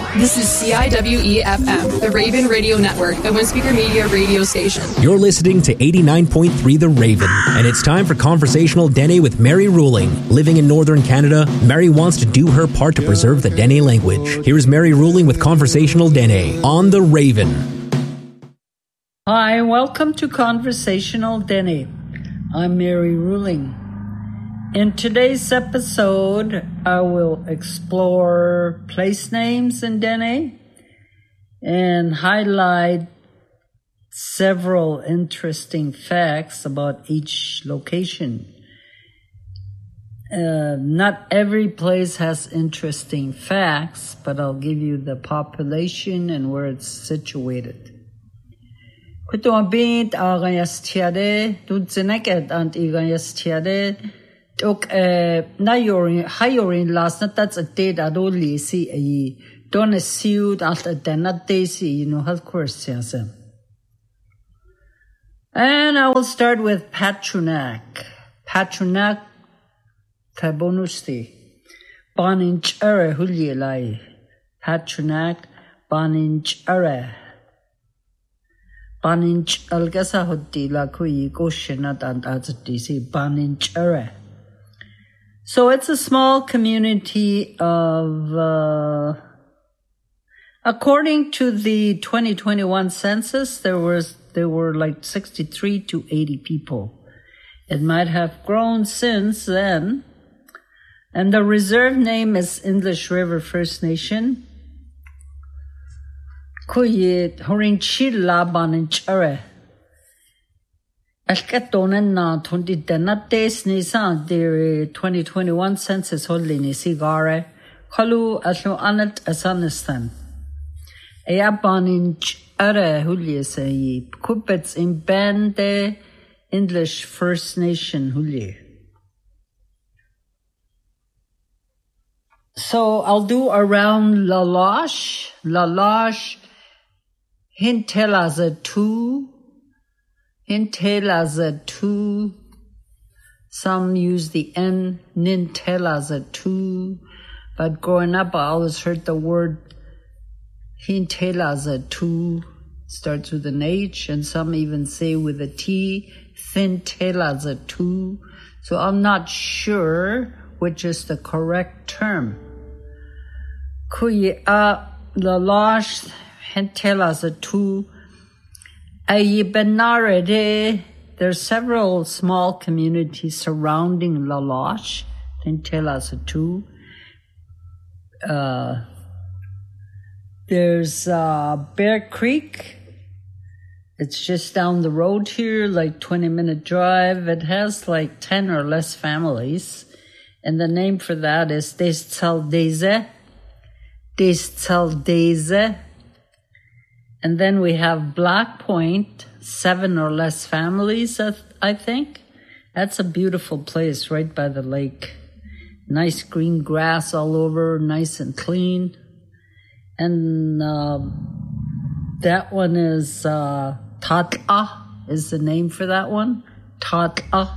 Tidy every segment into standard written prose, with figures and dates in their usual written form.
This is CIWE-FM, the Raven Radio Network, the One Speaker Media radio station. You're listening to 89.3 The Raven, and it's time for Conversational Dene with Mary Ruling. Living in Northern Canada, Mary wants to do her part to preserve the Dene language. Here's Mary Ruling with Conversational Dene on The Raven. Hi, welcome to Conversational Dene. I'm Mary Ruling. In today's episode, I will explore place names in Dene and highlight several interesting facts about each location. Not every place has interesting facts, but I'll give you the population and where it's situated. Kutuabit agayastiade, tudzeneket and igayastiade. Na yorin hayorin last not that's a date at all see a don't assume after that daisy of course yes. And I will start with Patronac Tabonusti Baninch Ere Huli Lai Patronac Baninch Ere Baninch Algasa Hoti La Kui Goshenat and Azati Baninch Ere. So it's a small community of, according to the 2021 census, there were like 63 to 80 people. It might have grown since then. And the reserve name is English River First Nation. Kuyit Horinchila Baninchare. The 2021 census holding in Sigare, Kalu Aslo Anat Asanistan. Ayabaninch Are Hulies a Kupets in Bande English First Nation Hulie. So I'll do around Lalash, Hintelaza 2. Hintelaza 2. Some use the N, Nintelaza 2. But growing up, I always heard the word Hintelaza 2. Starts with an H, and some even say with a T, Thintelaza 2. So I'm not sure which is the correct term. Kuya Lalash, Hintelaza 2. There's several small communities surrounding Lalash, Tintelas too. There's Bear Creek. It's just down the road here, like 20-minute drive. It has like 10 or less families. And the name for that is Destsaldeze. And then we have Black Point, 7 or less families, I think. That's a beautiful place right by the lake. Nice green grass all over, nice and clean. And that one is Tat'a is the name for that one. Tat'a.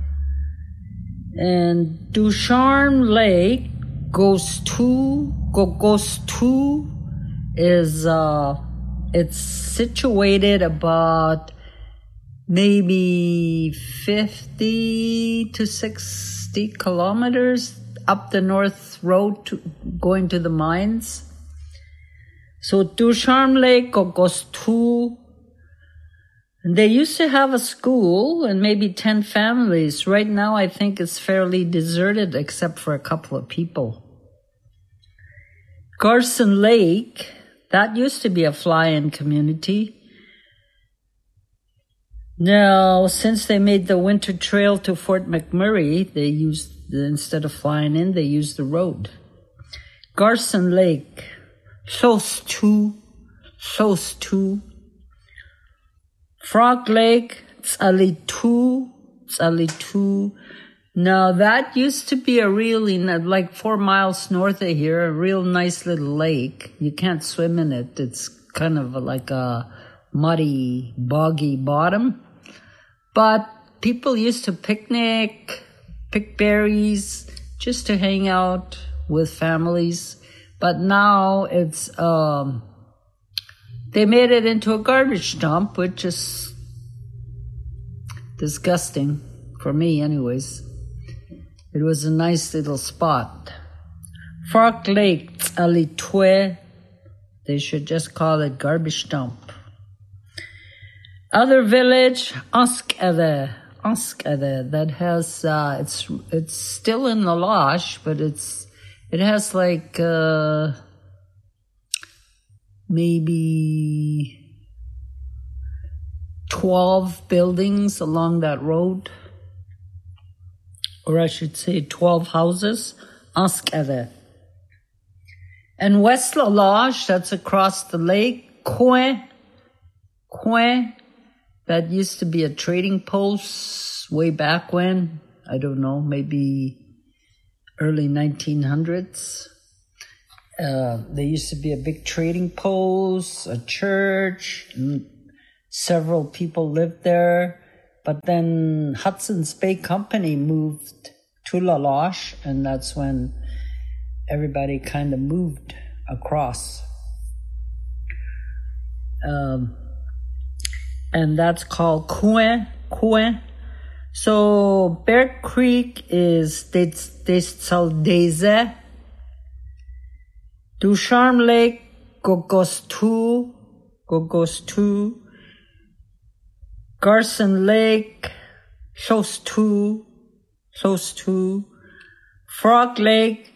And Ducharme Lake goes to is it's situated about maybe 50 to 60 kilometers up the north road going to the mines. So Ducharme Lake goes to, they used to have a school and maybe 10 families. Right now I think it's fairly deserted except for a couple of people. Garson Lake, that used to be a fly-in community. Now, since they made the winter trail to Fort McMurray, they used, instead of flying in, they used the road. Garson Lake, Sos 2. Frog Lake, Tsali 2. Now, that used to be a really, like 4 miles north of here, a real nice little lake. You can't swim in it. It's kind of like a muddy, boggy bottom. But people used to picnic, pick berries, just to hang out with families. But now it's, they made it into a garbage dump, which is disgusting for me anyways. It was a nice little spot. Frog Lake, Alitwe, they should just call it garbage dump. Other village, Oskade, that has, it's still in Lalash, but it has like, maybe 12 buildings along that road. Or I should say 12 houses. Oskade. And West Lalash, that's across the lake. Kwe, that used to be a trading post way back when. I don't know, maybe early 1900s. There used to be a big trading post, a church, and several people lived there. But then Hudson's Bay Company moved to Lalash, and that's when everybody kind of moved across. And that's called Kwe. So Bear Creek is Detsaldeze. Ducharme Lake, Gogostu. Garson Lake, close to. Frog Lake,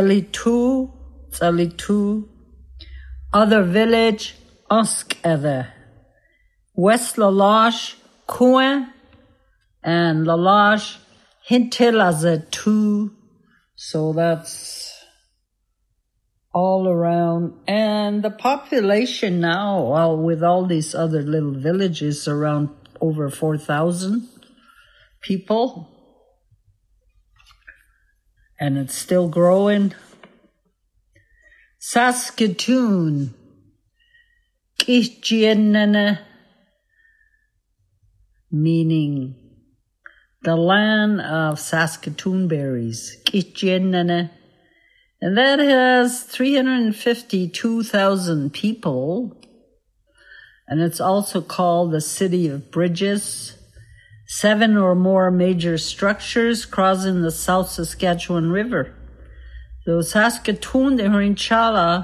Tsalitu. Other village, Oskade. West Lalash, Kwe, and Lalash, Hintilazetu. So that's all around. And the population now, well, with all these other little villages, around over 4,000 people. And it's still growing. Saskatoon, Kishienene, meaning the land of Saskatoon berries. Kishienene. And that has 352,000 people. And it's also called the City of Bridges. 7 or more major structures crossing the South Saskatchewan River. So Saskatoon, the Horinchala,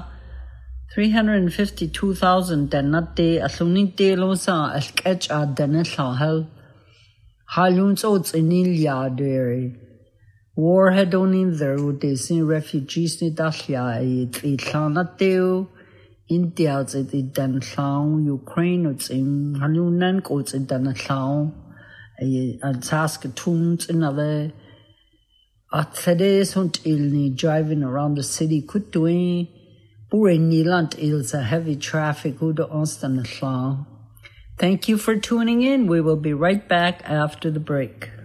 352,000 denate aslunite losa alkech a denethal haluns oats inilia dairy. Warhead on there would they see refugees ni dalia it Itlanateo, India it's it denthal, Ukraine it's in Halunan goats in denethal, and Saskatoon's another. At today's hunt ilni driving around the city could do Pure Niland is a heavy traffic. Thank you for tuning in. We will be right back after the break.